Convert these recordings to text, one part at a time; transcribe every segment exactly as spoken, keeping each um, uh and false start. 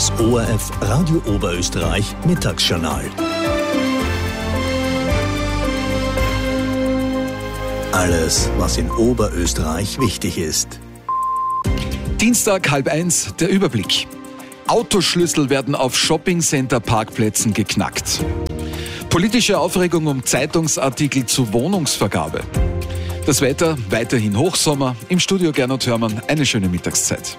Das O R F Radio Oberösterreich Mittagsjournal. Alles, was in Oberösterreich wichtig ist. Dienstag, halb eins, der Überblick. Autoschlüssel werden auf Shoppingcenter-Parkplätzen geknackt. Politische Aufregung um Zeitungsartikel zu Wohnungsvergabe. Das Wetter weiterhin Hochsommer. Im Studio Gernot Hörmann, eine schöne Mittagszeit.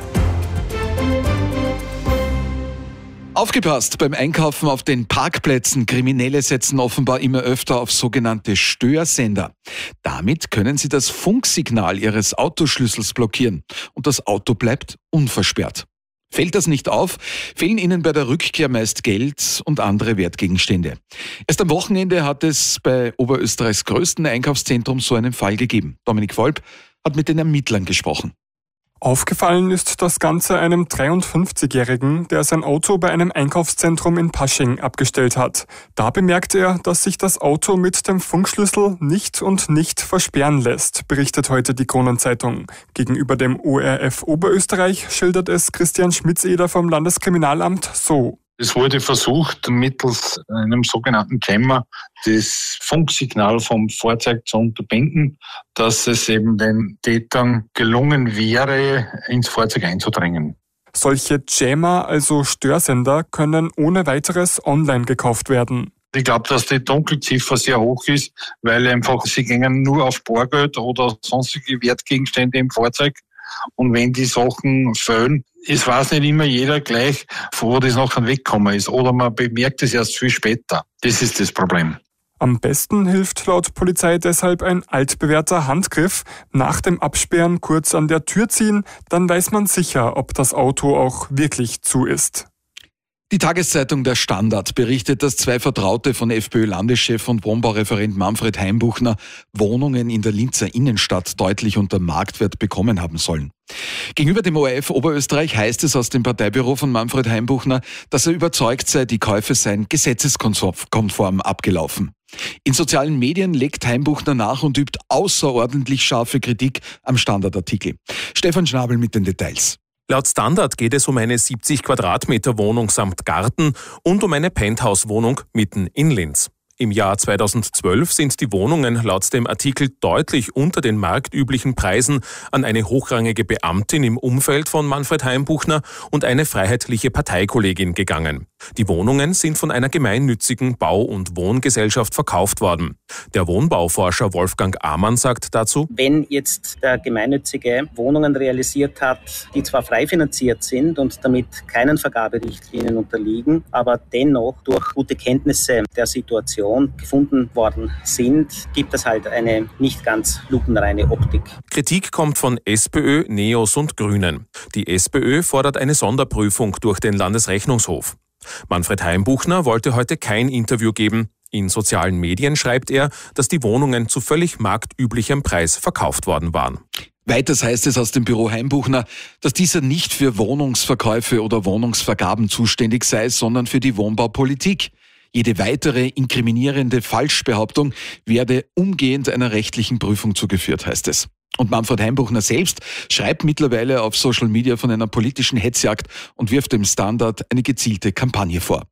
Aufgepasst beim Einkaufen auf den Parkplätzen. Kriminelle setzen offenbar immer öfter auf sogenannte Störsender. Damit können sie das Funksignal ihres Autoschlüssels blockieren und das Auto bleibt unversperrt. Fällt das nicht auf, fehlen ihnen bei der Rückkehr meist Geld und andere Wertgegenstände. Erst am Wochenende hat es bei Oberösterreichs größten Einkaufszentrum so einen Fall gegeben. Dominik Volp hat mit den Ermittlern gesprochen. Aufgefallen ist das Ganze einem dreiundfünfzigjährigen, der sein Auto bei einem Einkaufszentrum in Pasching abgestellt hat. Da bemerkt er, dass sich das Auto mit dem Funkschlüssel nicht und nicht versperren lässt, berichtet heute die Kronenzeitung. Gegenüber dem O R F Oberösterreich schildert es Christian Schmitzeder vom Landeskriminalamt so. Es wurde versucht, mittels einem sogenannten Jammer das Funksignal vom Fahrzeug zu unterbinden, dass es eben den Tätern gelungen wäre, ins Fahrzeug einzudringen. Solche Jammer, also Störsender, können ohne weiteres online gekauft werden. Ich glaube, dass die Dunkelziffer sehr hoch ist, weil einfach sie gehen nur auf Bargeld oder sonstige Wertgegenstände im Fahrzeug. Und wenn die Sachen fehlen, es weiß nicht immer jeder gleich, wo das nachher weggekommen ist. Oder man bemerkt es erst viel später. Das ist das Problem. Am besten hilft laut Polizei deshalb ein altbewährter Handgriff. Nach dem Absperren kurz an der Tür ziehen, dann weiß man sicher, ob das Auto auch wirklich zu ist. Die Tageszeitung Der Standard berichtet, dass zwei Vertraute von FPÖ-Landeschef und Wohnbaureferent Manfred Heimbuchner Wohnungen in der Linzer Innenstadt deutlich unter Marktwert bekommen haben sollen. Gegenüber dem O R F Oberösterreich heißt es aus dem Parteibüro von Manfred Heimbuchner, dass er überzeugt sei, die Käufe seien gesetzeskonform abgelaufen. In sozialen Medien legt Heimbuchner nach und übt außerordentlich scharfe Kritik am Standardartikel. Stefan Schnabel mit den Details. Laut Standard geht es um eine siebzig Quadratmeter Wohnung samt Garten und um eine Penthouse-Wohnung mitten in Linz. Im Jahr zweitausendzwölf sind die Wohnungen laut dem Artikel deutlich unter den marktüblichen Preisen an eine hochrangige Beamtin im Umfeld von Manfred Heimbuchner und eine freiheitliche Parteikollegin gegangen. Die Wohnungen sind von einer gemeinnützigen Bau- und Wohngesellschaft verkauft worden. Der Wohnbauforscher Wolfgang Amann sagt dazu: Wenn jetzt der Gemeinnützige Wohnungen realisiert hat, die zwar frei finanziert sind und damit keinen Vergaberichtlinien unterliegen, aber dennoch durch gute Kenntnisse der Situation gefunden worden sind, gibt es halt eine nicht ganz lupenreine Optik. Kritik kommt von SPÖ, Neos und Grünen. Die SPÖ fordert eine Sonderprüfung durch den Landesrechnungshof. Manfred Heimbuchner wollte heute kein Interview geben. In sozialen Medien schreibt er, dass die Wohnungen zu völlig marktüblichem Preis verkauft worden waren. Weiters heißt es aus dem Büro Heimbuchner, dass dieser nicht für Wohnungsverkäufe oder Wohnungsvergaben zuständig sei, sondern für die Wohnbaupolitik. Jede weitere inkriminierende Falschbehauptung werde umgehend einer rechtlichen Prüfung zugeführt, heißt es. Und Manfred Heimbuchner selbst schreibt mittlerweile auf Social Media von einer politischen Hetzjagd und wirft dem Standard eine gezielte Kampagne vor.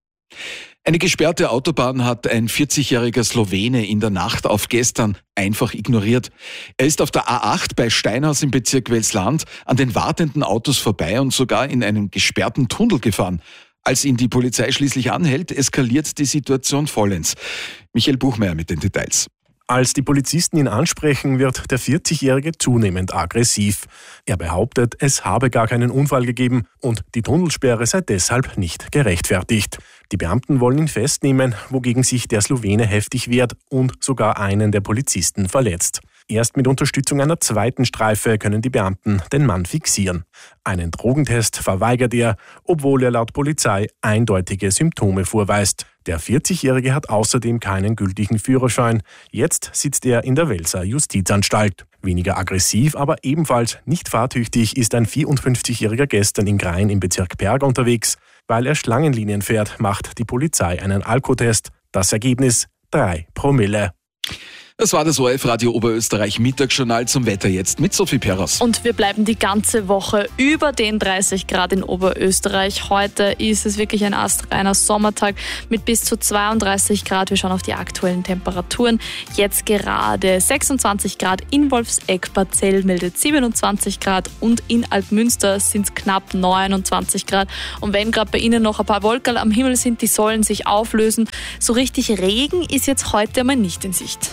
Eine gesperrte Autobahn hat ein vierzigjähriger Slowene in der Nacht auf gestern einfach ignoriert. Er ist auf der A acht bei Steinhaus im Bezirk Welsland an den wartenden Autos vorbei und sogar in einen gesperrten Tunnel gefahren. Als ihn die Polizei schließlich anhält, eskaliert die Situation vollends. Michael Buchmeier mit den Details. Als die Polizisten ihn ansprechen, wird der vierzigjährige zunehmend aggressiv. Er behauptet, es habe gar keinen Unfall gegeben und die Tunnelsperre sei deshalb nicht gerechtfertigt. Die Beamten wollen ihn festnehmen, wogegen sich der Slowene heftig wehrt und sogar einen der Polizisten verletzt. Erst mit Unterstützung einer zweiten Streife können die Beamten den Mann fixieren. Einen Drogentest verweigert er, obwohl er laut Polizei eindeutige Symptome vorweist. Der vierzigjährige hat außerdem keinen gültigen Führerschein. Jetzt sitzt er in der Welser Justizanstalt. Weniger aggressiv, aber ebenfalls nicht fahrtüchtig ist ein vierundfünfzigjähriger gestern in Grein im Bezirk Perg unterwegs. Weil er Schlangenlinien fährt, macht die Polizei einen Alkotest. Das Ergebnis: drei Promille. Das war das O R F-Radio Oberösterreich Mittagsjournal zum Wetter jetzt mit Sophie Perras. Und wir bleiben die ganze Woche über den dreißig Grad in Oberösterreich. Heute ist es wirklich ein astreiner Sommertag mit bis zu zweiunddreißig Grad. Wir schauen auf die aktuellen Temperaturen. Jetzt gerade sechsundzwanzig Grad in Wolfsegg, Parzell meldet siebenundzwanzig Grad und in Altmünster sind es knapp neunundzwanzig Grad. Und wenn gerade bei Ihnen noch ein paar Wolken am Himmel sind, die sollen sich auflösen. So richtig Regen ist jetzt heute einmal nicht in Sicht.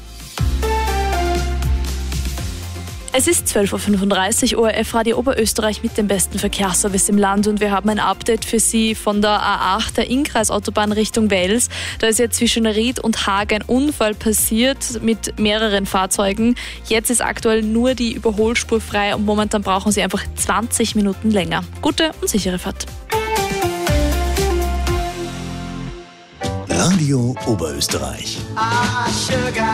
Es ist zwölf Uhr fünfunddreißig, O R F-Radio Oberösterreich mit dem besten Verkehrsservice im Land und wir haben ein Update für Sie von der A acht, der Innkreisautobahn Richtung Wels. Da ist jetzt zwischen Ried und Haag ein Unfall passiert mit mehreren Fahrzeugen. Jetzt ist aktuell nur die Überholspur frei und momentan brauchen Sie einfach zwanzig Minuten länger. Gute und sichere Fahrt. Radio Oberösterreich. Ah, sugar.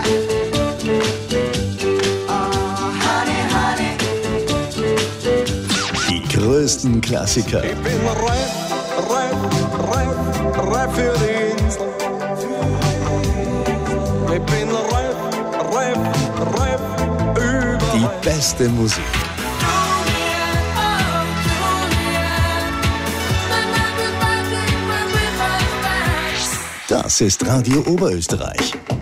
Die größten Klassiker. Ich bin reif, reif, reif, reif für die Insel. Ich bin reif, reif, reif, überall. Die beste Musik. Das ist Radio Oberösterreich.